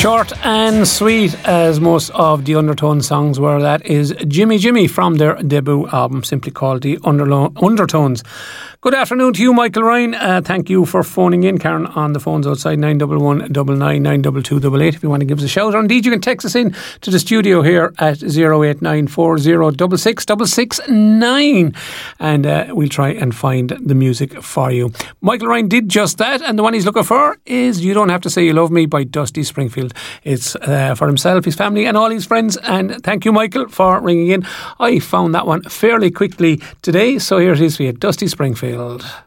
Short and sweet, as most of the Undertones songs were. That is Jimmy Jimmy from their debut album, simply called The Undertones. Good afternoon to you, Michael Ryan. Thank you for phoning in. Karen on the phones outside, 911 99 92288 if you want to give us a shout. Or indeed, you can text us in to the studio here at 08940666669 and we'll try and find the music for you. Michael Ryan did just that, and the one he's looking for is You Don't Have to Say You Love Me by Dusty Springfield. It's for himself, his family and all his friends, and thank you, Michael, for ringing in. I found that one fairly quickly today, so here it is for you, Dusty Springfield.